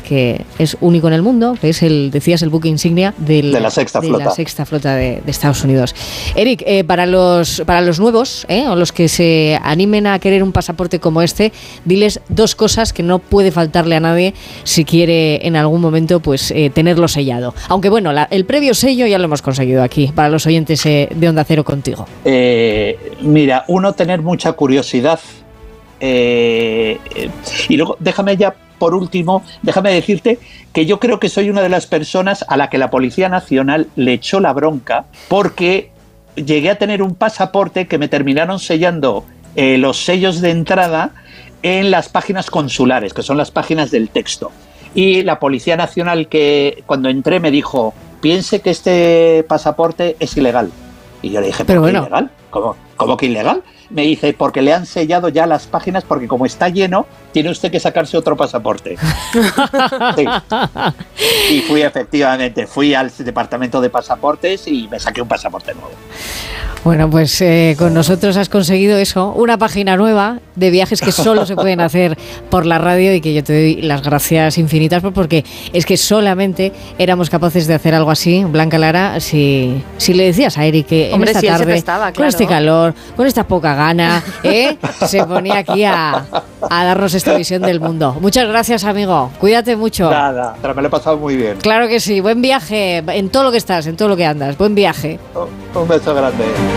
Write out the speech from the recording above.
que es único en el mundo, que es decías, el buque insignia de la sexta flota de Estados Unidos. Eric, para los nuevos, o los que se animen a querer un pasaporte como este, diles 2 cosas que no puede faltarle a nadie si quiere en algún momento pues tenerlo sellado. Aunque bueno, el previo sello ya lo hemos conseguido aquí, para los oyentes de Onda Cero contigo. Mira, tener mucha curiosidad. Y luego, por último, déjame decirte que yo creo que soy una de las personas a la que la Policía Nacional le echó la bronca porque llegué a tener un pasaporte que me terminaron sellando los sellos de entrada en las páginas consulares, que son las páginas del texto. Y la Policía Nacional, que cuando entré me dijo, piense que este pasaporte es ilegal. Y yo le dije, ¿pero bueno, ilegal? ¿Cómo que ilegal? Me dice, porque le han sellado ya las páginas, porque como está lleno, tiene usted que sacarse otro pasaporte. Sí. Y fui al departamento de pasaportes y me saqué un pasaporte nuevo. Bueno, pues con nosotros has conseguido eso, una página nueva de viajes que solo se pueden hacer por la radio y que yo te doy las gracias infinitas porque es que solamente éramos capaces de hacer algo así, Blanca Lara, si le decías a Eric que en esta tarde, prestaba, claro, con este calor, con esta poca gana, se ponía aquí a darnos esta visión del mundo. Muchas gracias, amigo, cuídate mucho. Nada, me lo he pasado muy bien. Claro que sí, buen viaje en todo lo que estás, en todo lo que andas, buen viaje. Un beso grande.